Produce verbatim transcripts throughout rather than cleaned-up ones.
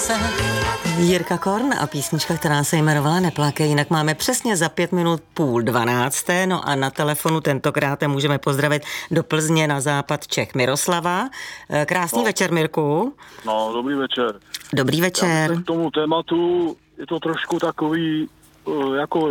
se. Jirka Korn a písnička, která se jmenovala Neplakej, jinak máme přesně za pět minut půl dvanácté, no a na telefonu tentokrát můžeme pozdravit do Plzně na západ Čech Miroslava. Krásný no. večer, Mirku. No, dobrý večer. Dobrý večer. Já k tomu tématu je to trošku takový, jako,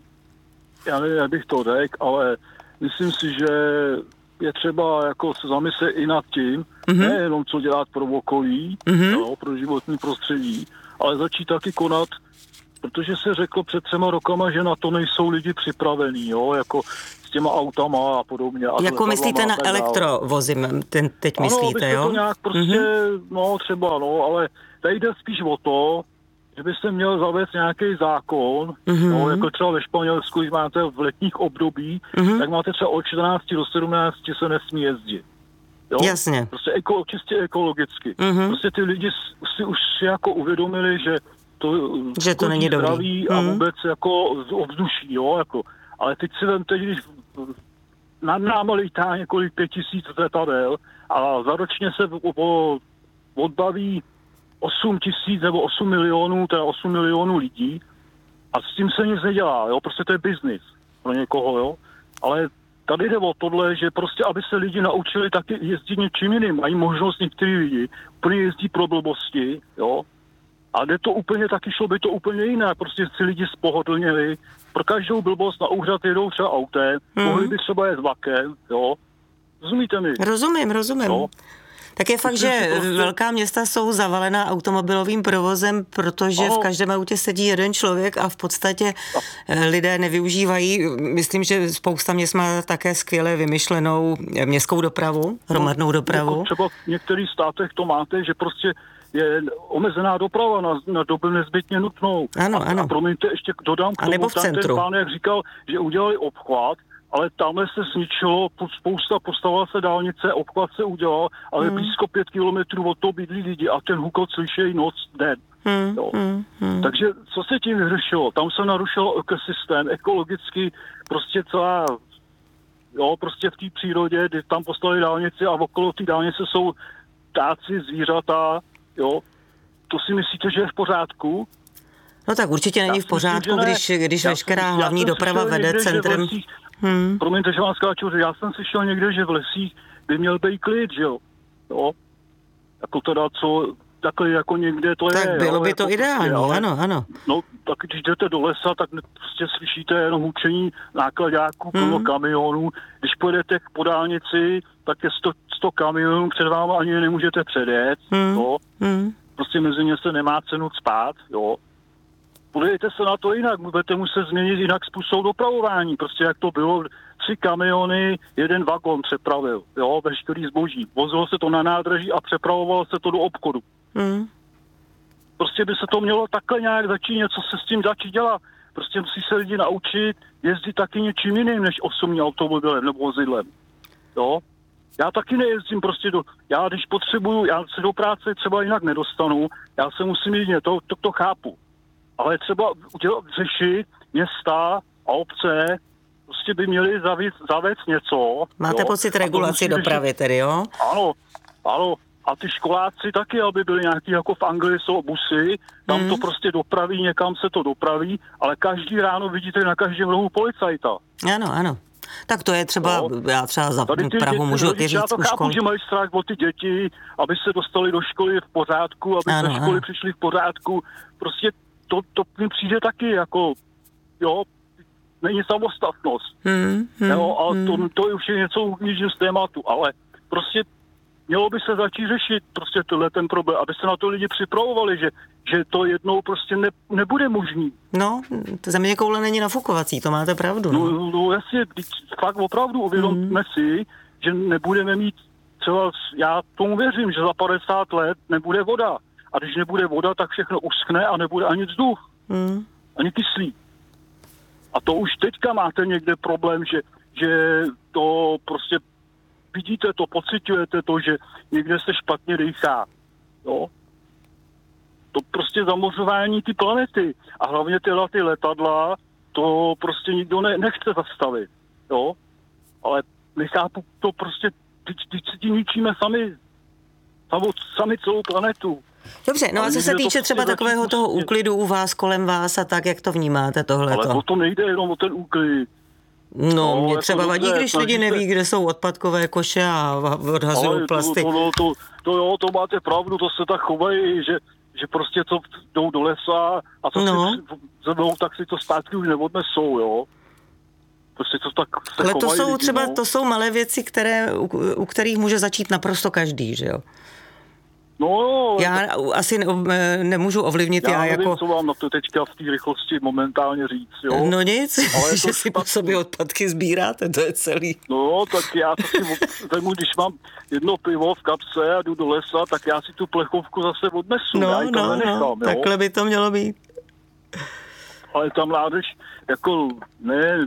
já nevím, jak bych to řekl, ale myslím si, že je třeba jako se zamyslet i nad tím, mm-hmm. nejenom co dělat pro okolí, mm-hmm. no, pro životní prostředí, ale začít taky konat, protože se řeklo před třema rokama, že na to nejsou lidi připravení, jo, jako s těma autama a podobně. A jako myslíte na elektrovozy, ten teď ano, myslíte, jo? Ano, to nějak prostě, mm-hmm. no třeba, no, ale tady jde spíš o to, že byste měl zavést nějaký zákon, mm-hmm. no, jako třeba ve Španělsku, když máte v letních období, mm-hmm. tak máte třeba od čtrnácti do sedmnácti se nesmí jezdit. Jo? Jasně. Prostě eko, čistě ekologicky. Mm-hmm. Prostě ty lidi si už si jako uvědomili, že to, že to není dobrý. Zdraví a mm-hmm. vůbec jako ovzduší, jo, jako. Ale teď si vemte, když nad náma lítá několik pět tisíc letadel a zaročně se o, odbaví osm tisíc nebo osm milionů, teda osm milionů lidí a s tím se nic nedělá, jo, prostě to je biznis pro někoho, jo, ale tady jde o tohle, že prostě, aby se lidi naučili taky jezdit něčím jiným, mají možnost některý lidi, úplně jezdí pro blbosti, jo, a jde to úplně, taky šlo by to úplně jiné, prostě si lidi spohodlněli, pro každou blbost na úřad jedou třeba autem, hmm. mohli by třeba jet vlakem, jo, rozumíte mi? Rozumím, rozumím. No. Tak je fakt, že prostě velká města jsou zavalená automobilovým provozem, protože ano. v každém autě sedí jeden člověk a v podstatě lidé nevyužívají. Myslím, že spousta měst má také skvěle vymyšlenou městskou dopravu, hromadnou dopravu. No, třeba v některých státech to máte, že prostě je omezená doprava na, na dobu nezbytně nutnou. Ano, ano. A, a promiňte, ještě dodám k tomu, nebo v centru. Ten pán, jak říkal, že udělali obchvat, ale tamhle se zničilo, spousta, postavila se dálnice, obchvat se udělal, ale hmm. blízko pět kilometrů od toho bydlí lidi a ten hukot slyšejí noc, den. Hmm. Hmm. Hmm. Takže co se tím vyřešilo? Tam se narušil ekosystém, ekologicky prostě celá, jo, prostě v té přírodě, kdy tam postavili dálnici a okolo té dálnice jsou ptáci, zvířata, jo. To si myslíte, že je v pořádku? No tak určitě není v pořádku, myslím, když, když veškerá hlavní doprava vede někde, centrem. Lesích, hmm. Promiňte, že vám skáču, já jsem slyšel někde, že v lesích by měl být klid, že jo? jo? Jako teda, co takhle jako někde to tak je. Tak bylo jo, by jako to ideální, prostě, ano, ano. No, tak když jdete do lesa, tak prostě slyšíte jenom hučení nákladáků, plno hmm. kamionů. Když pojedete po dálnici, tak je sto, sto kamionů, před váma ani nemůžete předjet, hmm. jo? Hmm. Prostě mezi ně se nemá cenu spát, jo? Podívejte se na to jinak, budete muset změnit jinak způsob dopravování, prostě jak to bylo, tři kamiony, jeden vagon přepravil, jo, veškerý zboží. Vozilo se to na nádraží a přepravovalo se to do obchodu. Mm. Prostě by se to mělo takhle nějak začít, něco se s tím začít dělat. Prostě musí se lidi naučit jezdit taky něčím jiným, než osobním automobilem nebo vozidlem, jo. Já taky nejezdím prostě do, já když potřebuju, já se do práce třeba jinak nedostanu, já se musím jít, to, to, to chápu. Ale třeba udělat, řešit města a obce, prostě by měli zavést, zavést něco. Máte jo? pocit regulaci dopravy řešit, tedy, jo? Ano, ano. A ty školáci taky, aby byli nějaký, jako v Anglii jsou busy, tam hmm. to prostě dopraví, někam se to dopraví, ale každý ráno vidíte na každém rohu policajta. Ano, ano. Tak to je třeba, no. já třeba za Prahu děti, můžu ty říct já to u chápu, škol. že mají strach o ty děti, aby se dostali do školy v pořádku, aby ano, do školy ano. přišli v pořádku. Prostě to, to mi přijde taky jako, jo, není samostatnost. Hmm, hmm, jo, a hmm. to, to už je něco níž z tématu, ale prostě mělo by se začít řešit prostě tohle ten problém, aby se na to lidi připravovali, že, že to jednou prostě ne, nebude možný. No, to země koule není nafukovací, to máte pravdu. No, no, no jasně, fakt opravdu uvědomme hmm. si, že nebudeme mít třeba, já tomu věřím, že za padesát let nebude voda. A když nebude voda, tak všechno uschne a nebude ani vzduch. Hmm. Ani kyslík. A to už teďka máte někde problém, že, že to prostě vidíte to, pociťujete to, že někde se špatně dýchá. Jo? To prostě zamořování ty planety. A hlavně tyhle ty letadla, to prostě nikdo ne, nechce zastavit. Jo? Ale nechápu to prostě, teď, teď si tím ničíme sami, sami celou planetu. Dobře, no a co se týče třeba takového toho úklidu u vás, kolem vás a tak, jak to vnímáte tohleto? Ale o to nejde jenom o ten úklid. No, no mě třeba vadí, když lidi neví, kde jsou odpadkové koše a odhazují plasty. To, to, to, to jo, to máte pravdu, to se tak chovají, že, že prostě to jdou do lesa a to no. si zemou, tak si to zpátky už neodnesou, jo. Prostě to tak se Ale to jsou lidi, třeba, no. to jsou malé věci, které, u, u kterých může začít naprosto každý, že jo. No, já tak, asi ne, nemůžu ovlivnit já, já nevím, jako... co vám na to teďka v té rychlosti momentálně říct, jo. No nic, ale že si po sobě odpadky sbíráte, to je celý. No, tak já to si vemu, když mám jedno pivo v kapse a jdu do lesa, tak já si tu plechovku zase odnesu. No, já no, nenechám, no, jo? Takhle by to mělo být. Ale ta mládež, jako, ne,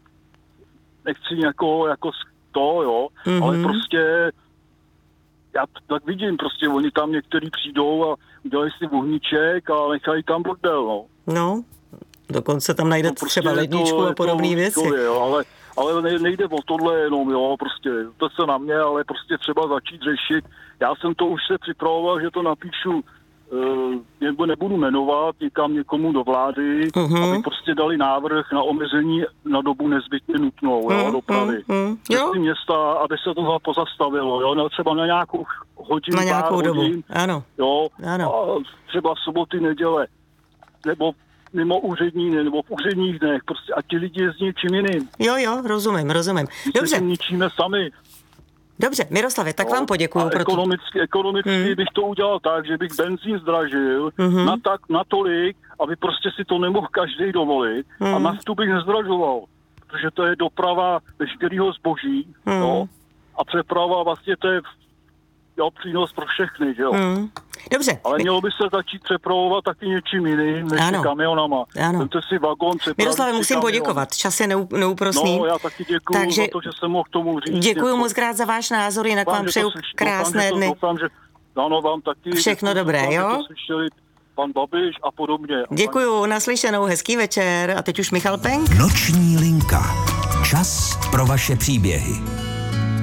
nechci někoho jako to, jo, mm-hmm. ale prostě já tak vidím, prostě oni tam některý přijdou a udělají si vohníček a nechají tam bordel, no. No, dokonce tam najdete no, prostě třeba ledničku to, a podobné věci. To je, ale, ale nejde o tohle jenom, jo, prostě, to se na mě, ale prostě třeba začít řešit. Já jsem to už se připravoval, že to napíšu, uh, nebo nebudu jmenovat někam někomu do vlády, uh-huh. aby prostě dali návrh na omezení na dobu nezbytně nutnou, uh-huh. jo, dopravy. Uh-huh. Jo. Města, aby se to pozastavilo, jo, no, třeba na nějakou hodinu, na nějakou pár dobu, hodin, ano. Jo, ano. A třeba soboty, neděle, nebo mimo úřední, nebo v úředních dnech, prostě a ti lidi jezdí čím jiným. Jo, jo, rozumím, rozumím. Dobře. My ničíme sami. Dobře, Miroslavě, tak no, vám poděkuju. Proto... Ekonomicky, ekonomicky hmm. bych to udělal tak, že bych benzín zdražil hmm. na tak, natolik, aby prostě si to nemohl každý dovolit hmm. a naftu bych nezdražoval, protože to je doprava veškerého zboží hmm. no, a přeprava vlastně to je jo, přínos pro všechny, že jo. Hmm. Dobře. Ale mělo by se začít přepravovat taky něčím jiným, než ano. kamionama. Vemte si vagón, přepravit Miroslavě, musím kamion. Poděkovat. Čas je neúprosný. No, já taky děkuju Takže za to, že jsem mohl k tomu říct. Děkuju moc krát za váš názor, jinak vám přeju krásné doufám, dny. Doufám, že ano, vám taky. Všechno dobré, doufám, jo? Že to slyšeli pan Babiš a podobně. Děkuju, naslyšenou, hezký večer. A teď už Michal Penk. Noční linka. Čas pro vaše příběhy.